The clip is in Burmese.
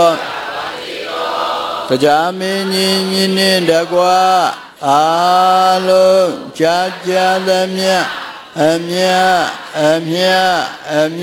တရားမင်းကြီးညီနှင့်တကွာအာလုံးကြာကြာသမျှအမြ